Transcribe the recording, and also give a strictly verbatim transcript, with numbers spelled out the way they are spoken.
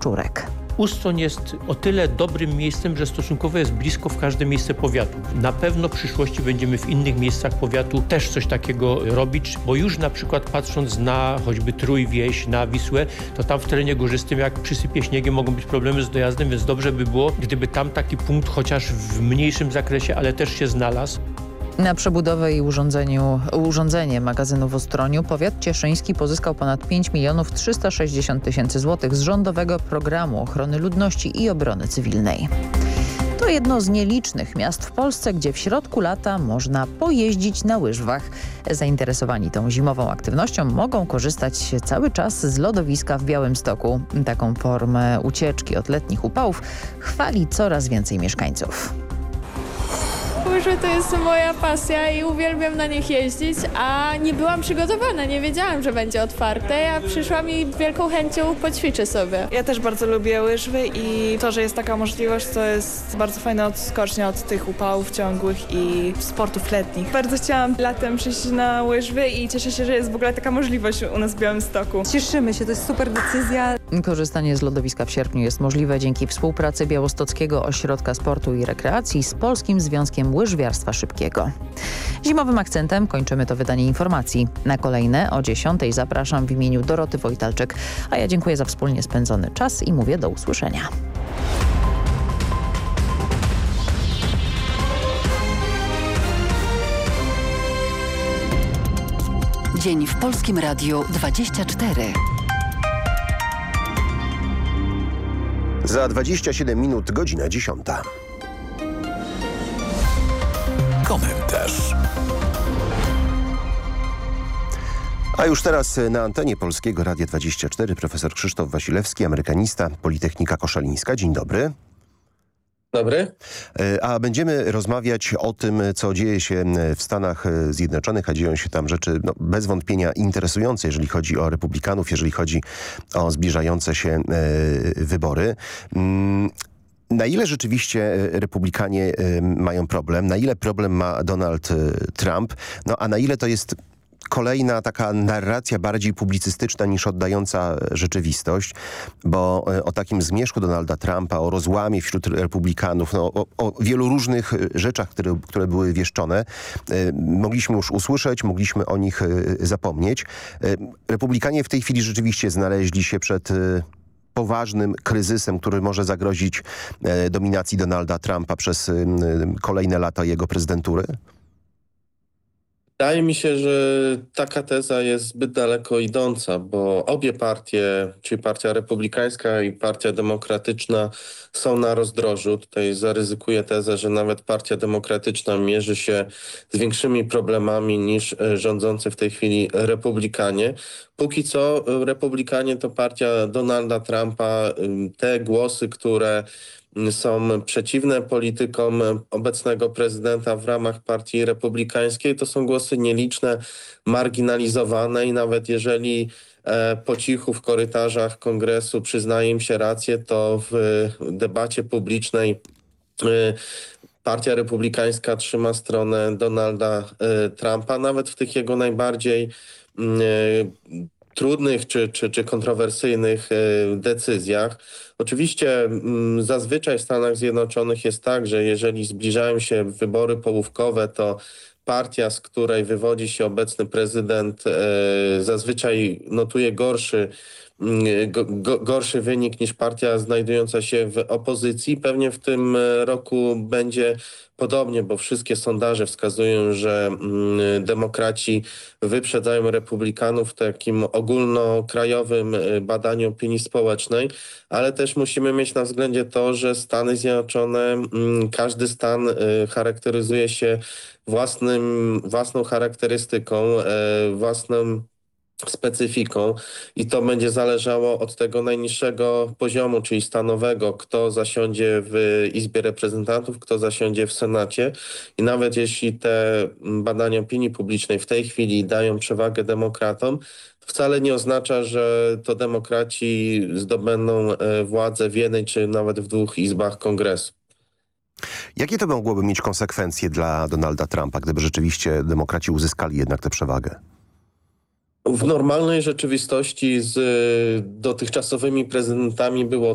Szczurek. Ustroń jest o tyle dobrym miejscem, że stosunkowo jest blisko w każde miejsce powiatu. Na pewno w przyszłości będziemy w innych miejscach powiatu też coś takiego robić, bo już na przykład patrząc na choćby Trójwieś, na Wisłę, to tam w terenie górzystym jak przysypie śniegiem mogą być problemy z dojazdem, więc dobrze by było, gdyby tam taki punkt chociaż w mniejszym zakresie, ale też się znalazł. Na przebudowę i urządzeniu, urządzenie magazynu w Ostroniu powiat cieszyński pozyskał ponad pięć milionów trzysta sześćdziesiąt tysięcy złotych z rządowego programu ochrony ludności i obrony cywilnej. To jedno z nielicznych miast w Polsce, gdzie w środku lata można pojeździć na łyżwach. Zainteresowani tą zimową aktywnością mogą korzystać cały czas z lodowiska w Białymstoku. Taką formę ucieczki od letnich upałów chwali coraz więcej mieszkańców. Łyżwy to jest moja pasja i uwielbiam na nich jeździć, a nie byłam przygotowana, nie wiedziałam, że będzie otwarte, a przyszłam i wielką chęcią poćwiczę sobie. Ja też bardzo lubię łyżwy i to, że jest taka możliwość, to jest bardzo fajna odskocznia od tych upałów ciągłych i sportów letnich. Bardzo chciałam latem przyjść na łyżwy i cieszę się, że jest w ogóle taka możliwość u nas w Białymstoku. Cieszymy się, to jest super decyzja. Korzystanie z lodowiska w sierpniu jest możliwe dzięki współpracy Białostockiego Ośrodka Sportu i Rekreacji z Polskim Związkiem Łyżwiarstwa Szybkiego. Zimowym akcentem kończymy to wydanie informacji. Na kolejne o dziesiątej zapraszam w imieniu Doroty Wojtalczyk, a ja dziękuję za wspólnie spędzony czas i mówię do usłyszenia. Dzień w Polskim Radiu dwadzieścia cztery. Za dwadzieścia siedem minut godzina dziesiąta. Komentarz. A już teraz na antenie Polskiego Radia dwadzieścia cztery profesor Krzysztof Wasilewski, amerykanista, Politechnika Koszalińska. Dzień dobry. Dobry. A będziemy rozmawiać o tym, co dzieje się w Stanach Zjednoczonych, a dzieją się tam rzeczy no, bez wątpienia interesujące, jeżeli chodzi o republikanów, jeżeli chodzi o zbliżające się e, wybory. Mm. Na ile rzeczywiście republikanie mają problem, na ile problem ma Donald Trump, no a na ile to jest kolejna taka narracja bardziej publicystyczna niż oddająca rzeczywistość, bo o takim zmierzchu Donalda Trumpa, o rozłamie wśród republikanów, no, o, o wielu różnych rzeczach, które, które były wieszczone, mogliśmy już usłyszeć, mogliśmy o nich zapomnieć. Republikanie w tej chwili rzeczywiście znaleźli się przed poważnym kryzysem, który może zagrozić e, dominacji Donalda Trumpa przez e, kolejne lata jego prezydentury? Wydaje mi się, że taka teza jest zbyt daleko idąca, bo obie partie, czyli Partia Republikańska i Partia Demokratyczna są na rozdrożu. Tutaj zaryzykuję tezę, że nawet Partia Demokratyczna mierzy się z większymi problemami niż rządzący w tej chwili Republikanie. Póki co Republikanie to partia Donalda Trumpa. Te głosy, które są przeciwne politykom obecnego prezydenta w ramach Partii Republikańskiej, to są głosy nieliczne, marginalizowane i nawet jeżeli e, po cichu w korytarzach Kongresu przyznaje im się rację, to w debacie publicznej e, Partia Republikańska trzyma stronę Donalda e, Trumpa, nawet w tych jego najbardziej e, trudnych czy, czy, czy kontrowersyjnych y, decyzjach. Oczywiście y, zazwyczaj w Stanach Zjednoczonych jest tak, że jeżeli zbliżają się wybory połówkowe, to partia, z której wywodzi się obecny prezydent, y, zazwyczaj notuje gorszy, y, go, go, gorszy wynik niż partia znajdująca się w opozycji. Pewnie w tym roku będzie podobnie, bo wszystkie sondaże wskazują, że y, demokraci wyprzedzają republikanów w takim ogólnokrajowym badaniu opinii społecznej, ale też musimy mieć na względzie to, że Stany Zjednoczone, y, każdy stan y, charakteryzuje się własnym, własną charakterystyką, y, własną specyfiką i to będzie zależało od tego najniższego poziomu, czyli stanowego, kto zasiądzie w Izbie Reprezentantów, kto zasiądzie w Senacie i nawet jeśli te badania opinii publicznej w tej chwili dają przewagę demokratom, to wcale nie oznacza, że to demokraci zdobędą władzę w jednej czy nawet w dwóch izbach Kongresu. Jakie to mogłoby mieć konsekwencje dla Donalda Trumpa, gdyby rzeczywiście demokraci uzyskali jednak tę przewagę? W normalnej rzeczywistości z dotychczasowymi prezydentami było